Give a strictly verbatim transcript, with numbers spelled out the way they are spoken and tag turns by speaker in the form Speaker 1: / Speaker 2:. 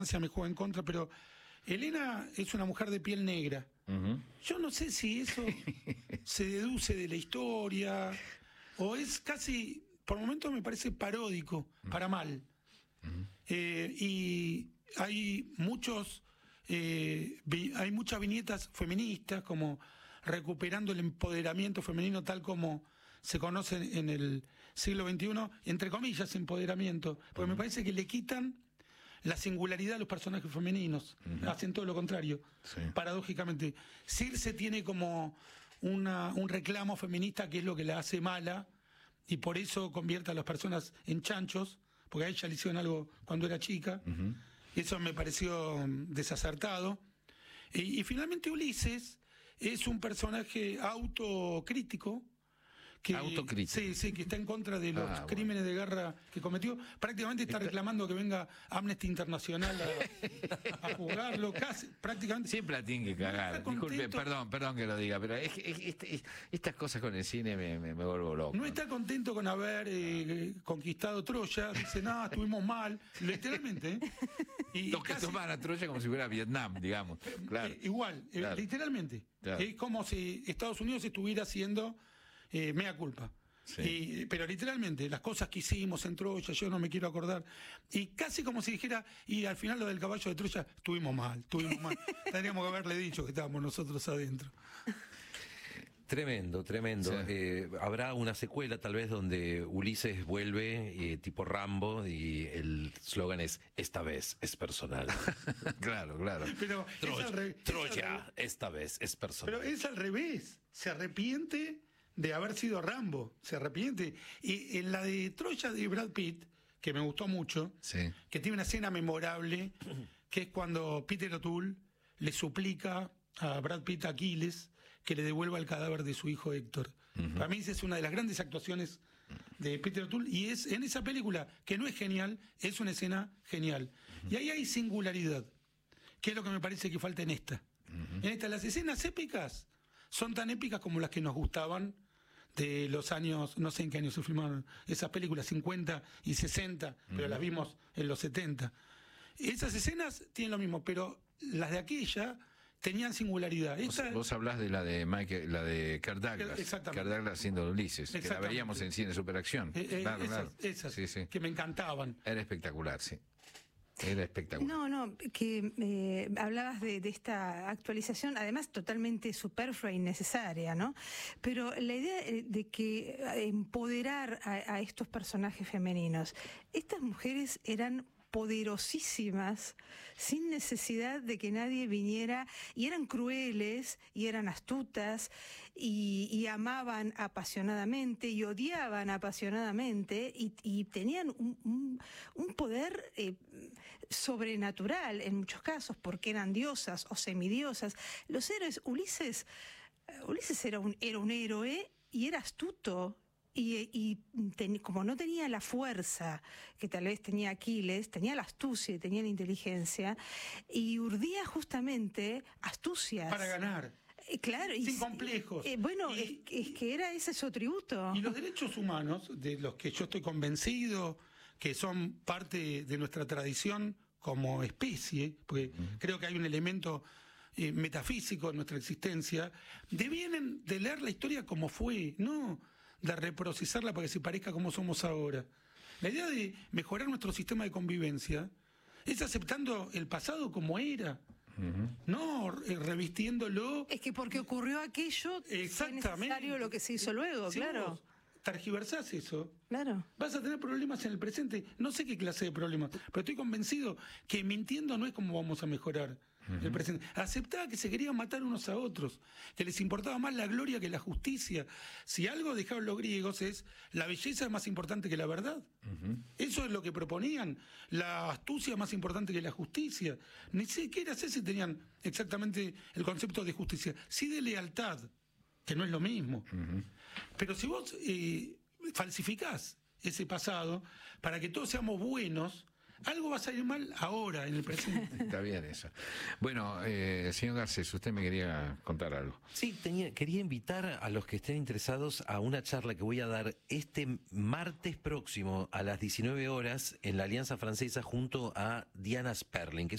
Speaker 1: me juega en contra, pero Elena es una mujer de piel negra. Uh-huh. Yo no sé si eso se deduce de la historia o es casi, por momentos me parece paródico, uh-huh. para mal. Uh-huh. Eh, y hay muchos, eh, vi, hay muchas viñetas feministas como recuperando el empoderamiento femenino tal como se conoce en el siglo veintiuno, entre comillas, empoderamiento, porque uh-huh. me parece que le quitan la singularidad de los personajes femeninos, uh-huh. hacen todo lo contrario, sí. paradójicamente. Circe tiene como una, un reclamo feminista que es lo que la hace mala, y por eso convierte a las personas en chanchos, porque a ella le hicieron algo cuando era chica, uh-huh. eso me pareció desacertado. Y, y finalmente Ulises es un personaje autocrítico, que,
Speaker 2: Autocrítico.
Speaker 1: Sí, sí, que está en contra de los ah, crímenes bueno. de guerra que cometió. Prácticamente está reclamando que venga Amnesty Internacional a, a juzgarlo, casi, prácticamente.
Speaker 2: Siempre la tienen que cagar. No Disculpe, perdón, perdón que lo diga, pero es, es, es, es, estas cosas con el cine me, me, me vuelvo loco.
Speaker 1: No está contento con haber eh, conquistado Troya, dice, no, estuvimos mal, literalmente. ¿eh?
Speaker 2: Y, los que casi toman a Troya como si fuera Vietnam, digamos. Claro.
Speaker 1: Eh, igual, claro. eh, literalmente. Claro. Es como si Estados Unidos estuviera haciendo Eh, mea culpa. Sí. Y, pero literalmente, las cosas que hicimos en Troya, yo no me quiero acordar. Y casi como si dijera, y al final lo del caballo de Troya, estuvimos mal, estuvimos mal. Tendríamos que haberle dicho que estábamos nosotros adentro.
Speaker 3: Tremendo, tremendo. Sí. Eh, habrá una secuela tal vez donde Ulises vuelve eh, tipo Rambo y el slogan es esta vez es personal.
Speaker 2: Claro, claro.
Speaker 1: Pero
Speaker 3: Troya,
Speaker 1: es re,
Speaker 3: Troya es esta vez es personal.
Speaker 1: Pero es al revés. Se arrepiente de haber sido Rambo, se arrepiente. Y en la de Troya de Brad Pitt, que me gustó mucho, sí. que tiene una escena memorable, que es cuando Peter O'Toole le suplica a Brad Pitt, a Aquiles, que le devuelva el cadáver de su hijo Héctor. Uh-huh. Para mí esa es una de las grandes actuaciones de Peter O'Toole, y es en esa película, que no es genial, es una escena genial. Uh-huh. Y ahí hay singularidad, que es lo que me parece que falta en esta. Uh-huh. En esta, las escenas épicas son tan épicas como las que nos gustaban de los años, no sé en qué años se filmaron esas películas, cincuenta y sesenta, uh-huh. pero las vimos en los setenta. Esas escenas tienen lo mismo, pero las de aquella tenían singularidad. Esa...
Speaker 2: Vos, vos hablás de la de Michael, la de Kirk Douglas.
Speaker 1: Exactamente.
Speaker 2: Kirk Douglas haciendo Ulises, que la veíamos en Cine Superacción.
Speaker 1: Eh, eh,
Speaker 2: claro,
Speaker 1: esas,
Speaker 2: claro.
Speaker 1: esas
Speaker 2: sí, sí.
Speaker 1: que me encantaban.
Speaker 2: Era espectacular, sí. Era espectacular.
Speaker 4: No, no, que eh, hablabas de, de esta actualización, además totalmente superflua e innecesaria, ¿no? Pero la idea de que empoderar a, a estos personajes femeninos, estas mujeres eran poderosísimas, sin necesidad de que nadie viniera, y eran crueles, y eran astutas, y, y amaban apasionadamente, y odiaban apasionadamente, y, y tenían un, un, un poder eh, sobrenatural en muchos casos, porque eran diosas o semidiosas. Los héroes, Ulises, Ulises era un, era un héroe, y era astuto. Y, y ten, como no tenía la fuerza que tal vez tenía Aquiles, tenía la astucia y tenía la inteligencia, y urdía justamente astucias.
Speaker 1: Para ganar.
Speaker 4: Eh, claro.
Speaker 1: Sin
Speaker 4: y,
Speaker 1: complejos.
Speaker 4: Eh, bueno,
Speaker 1: y,
Speaker 4: es, es que era ese su atributo.
Speaker 1: Y los derechos humanos, de los que yo estoy convencido que son parte de nuestra tradición como especie, porque uh-huh. creo que hay un elemento eh, metafísico en nuestra existencia, devienen de leer la historia como fue, no de reprocesarla para que se parezca como somos ahora. La idea de mejorar nuestro sistema de convivencia es aceptando el pasado como era, uh-huh. no eh, revistiéndolo.
Speaker 4: Es que porque ocurrió aquello, fue necesario lo que se hizo luego,
Speaker 1: si
Speaker 4: claro.
Speaker 1: Vos targiversás eso,
Speaker 4: claro.
Speaker 1: vas a tener problemas en el presente. No sé qué clase de problemas, pero estoy convencido que mintiendo no es como vamos a mejorar uh-huh. el presente. Aceptaba que se querían matar unos a otros, que les importaba más la gloria que la justicia. Si algo dejaron los griegos es la belleza es más importante que la verdad. Uh-huh. Eso es lo que proponían. La astucia es más importante que la justicia. Ni siquiera sé si tenían exactamente el concepto de justicia, sí de lealtad, que no es lo mismo. Uh-huh. Pero si vos eh, falsificás ese pasado para que todos seamos buenos, algo va a salir mal ahora, en el presente.
Speaker 2: Está bien eso. Bueno, eh, señor Garcés, usted me quería contar algo.
Speaker 3: Sí, tenía, quería invitar a los que estén interesados a una charla que voy a dar este martes próximo a las diecinueve horas en la Alianza Francesa junto a Diana Sperling, que es